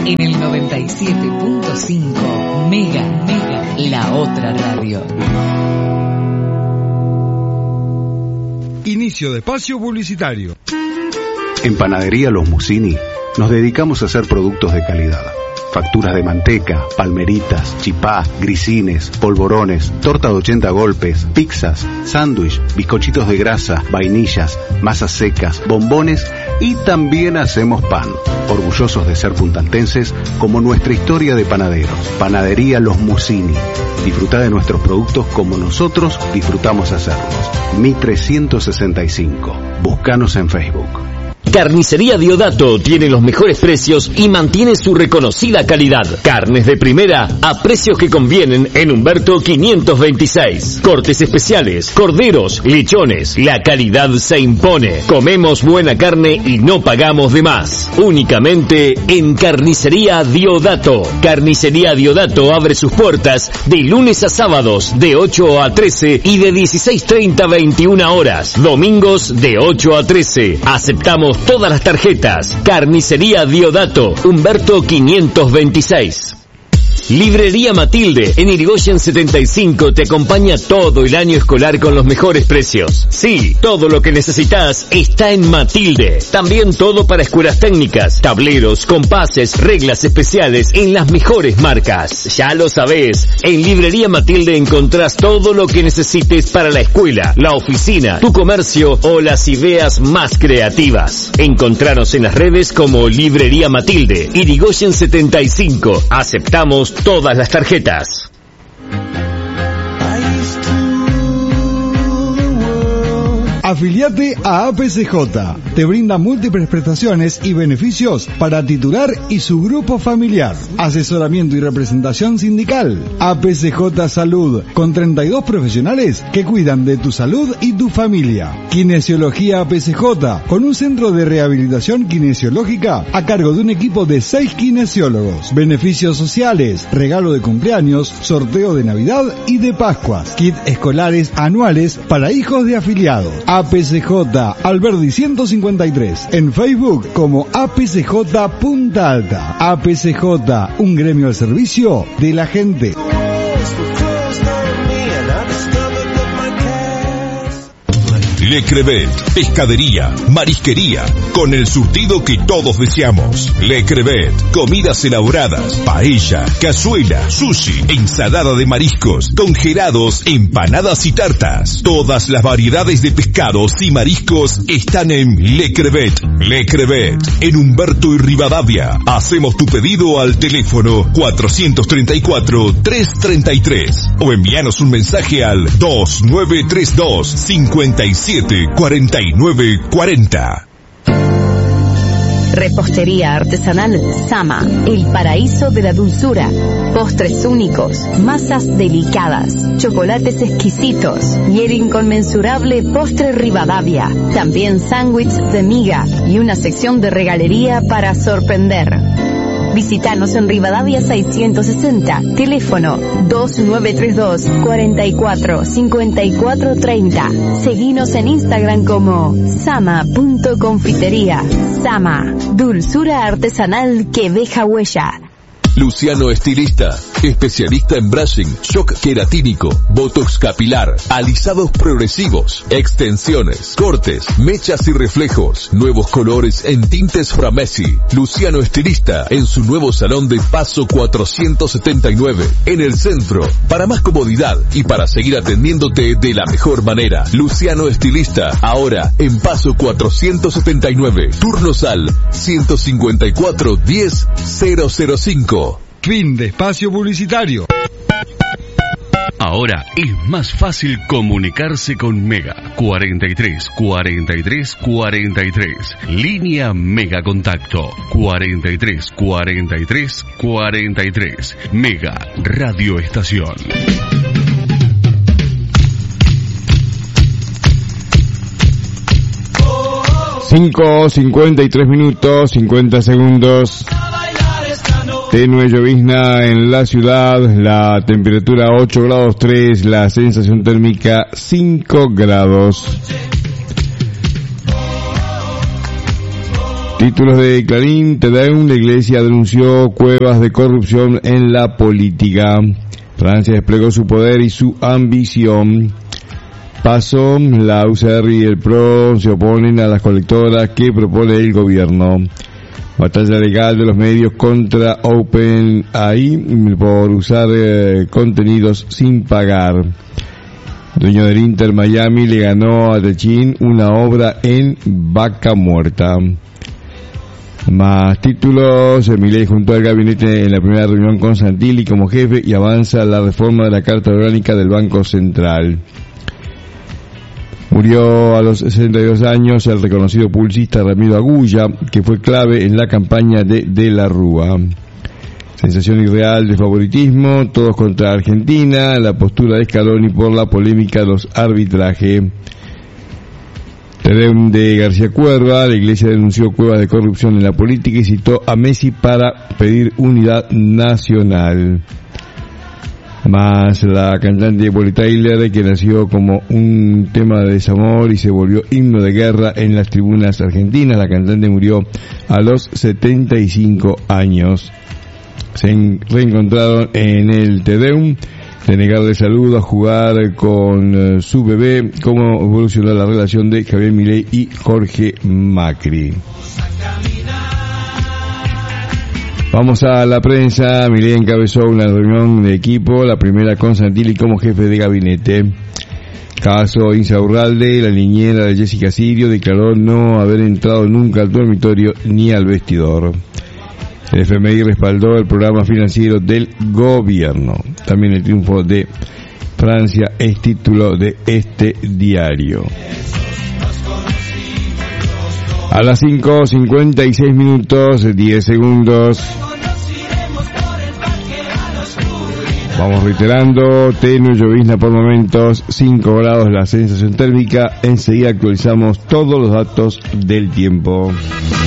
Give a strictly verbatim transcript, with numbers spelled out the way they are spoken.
En el noventa y siete punto cinco, Mega, Mega, la otra radio. Inicio de espacio publicitario. En Panadería Los Musini nos dedicamos a hacer productos de calidad. Facturas de manteca, palmeritas, chipá, grisines, polvorones, torta de ochenta golpes, pizzas, sándwich, bizcochitos de grasa, vainillas, masas secas, bombones y también hacemos pan. Orgullosos de ser puntaltenses como nuestra historia de panaderos. Panadería Los Musini. Disfruta de nuestros productos como nosotros disfrutamos hacerlos. Mi trescientos sesenta y cinco. Búscanos en Facebook. Carnicería Diodato tiene los mejores precios y mantiene su reconocida calidad. Carnes de primera a precios que convienen en Humberto quinientos veintiséis. Cortes especiales, corderos, lechones. La calidad se impone. Comemos buena carne y no pagamos de más. Únicamente en Carnicería Diodato. Carnicería Diodato abre sus puertas de lunes a sábados de ocho a trece y de dieciséis treinta a veintiuna horas. Domingos de ocho a trece. Aceptamos todas las tarjetas. Carnicería Diodato, Humberto quinientos veintiséis. Librería Matilde, en Irigoyen setenta y cinco, te acompaña todo el año escolar con los mejores precios. Sí, todo lo que necesitas está en Matilde. También todo para escuelas técnicas, tableros, compases, reglas especiales en las mejores marcas. Ya lo sabés, en Librería Matilde encontrás todo lo que necesites para la escuela, la oficina, tu comercio o las ideas más creativas. Encontranos en las redes como Librería Matilde, Irigoyen setenta y cinco. Aceptamos todas las tarjetas. Afiliate a A P C J. Te brinda múltiples prestaciones y beneficios para titular y su grupo familiar. Asesoramiento y representación sindical. A P C J Salud, con treinta y dos profesionales que cuidan de tu salud y tu familia. Kinesiología A P C J, con un centro de rehabilitación kinesiológica a cargo de un equipo de seis kinesiólogos. Beneficios sociales, regalo de cumpleaños, sorteo de Navidad y de Pascuas. Kit escolares anuales para hijos de afiliados. A P C J Alberdi ciento cincuenta y tres, en Facebook como A P C J Punta Alta. A P C J, un gremio al servicio de la gente. Le Crevet, pescadería, marisquería, con el surtido que todos deseamos. Le Crevet, comidas elaboradas, paella, cazuela, sushi, ensalada de mariscos, congelados, empanadas y tartas. Todas las variedades de pescados y mariscos están en Le Crevet. Le Crevet, en Humberto y Rivadavia. Hacemos tu pedido al teléfono cuatrocientos treinta y cuatro, trescientos treinta y tres o envíanos un mensaje al dos nueve tres dos, cinco siete cuarenta y nueve cuarenta. Repostería artesanal Sama, el paraíso de la dulzura. Postres únicos, masas delicadas, chocolates exquisitos y el inconmensurable postre Rivadavia. También sándwiches de miga y una sección de regalería para sorprender. Visítanos en Rivadavia seiscientos sesenta, teléfono dos nueve tres dos, cuarenta y cuatro, cincuenta y cuatro treinta. Seguinos en Instagram como sama punto confitería. Sama, dulzura artesanal que deja huella. Luciano Estilista, especialista en brushing, shock queratínico, botox capilar, alisados progresivos, extensiones, cortes, mechas y reflejos, nuevos colores en tintes Framesi. Luciano Estilista, en su nuevo salón de Paso cuatrocientos setenta y nueve, en el centro. Para más comodidad y para seguir atendiéndote de la mejor manera. Luciano Estilista, ahora en Paso cuatrocientos setenta y nueve, turnos al ciento cincuenta y cuatro, diez, cero cero cinco. Fin de espacio publicitario. Ahora es más fácil comunicarse con Mega. cuarenta y tres, cuarenta y tres, cuarenta y tres. Línea Mega Contacto. cuarenta y tres, cuarenta y tres, cuarenta y tres. Mega Radio Estación. cinco cincuenta y tres minutos, cincuenta segundos. Tenue llovizna en la ciudad, la temperatura ocho grados tres, la sensación térmica cinco grados. Títulos de Clarín, T D E U, la Iglesia denunció cuevas de corrupción en la política. Francia desplegó su poder y su ambición. Paso, la U C R y el P R O se oponen a las colectoras que propone el gobierno. Batalla legal de los medios contra OpenAI por usar eh, contenidos sin pagar. Dueño del Inter Miami le ganó a Techín una obra en Vaca Muerta. Más títulos, Milei juntó al gabinete en la primera reunión con Santilli como jefe y avanza la reforma de la Carta Orgánica del Banco Central. Murió a los sesenta y dos años el reconocido publicista Ramiro Agulla, que fue clave en la campaña de De la Rúa. Sensación irreal de favoritismo, todos contra Argentina, la postura de Scaloni por la polémica de los arbitrajes. T D E U de García Cuerva, la Iglesia denunció cuevas de corrupción en la política y citó a Messi para pedir unidad nacional. Más la cantante Bonnie Tyler, que nació como un tema de desamor y se volvió himno de guerra en las tribunas argentinas. La cantante murió a los setenta y cinco años. Se reencontraron en el T D E U, de negarle saludo a jugar con uh, su bebé. Cómo evolucionó la relación de Javier Milei y Jorge Macri. Vamos a la prensa. Milei encabezó una reunión de equipo, la primera con Santilli como jefe de gabinete. Caso Insaurralde, la niñera de Jessica Sirio declaró no haber entrado nunca al dormitorio ni al vestidor. El F M I respaldó el programa financiero del gobierno. También el triunfo de Francia es título de este diario. A las cinco cincuenta y seis minutos, diez segundos. Vamos reiterando, tenue llovizna por momentos, cinco grados la sensación térmica. Enseguida actualizamos todos los datos del tiempo.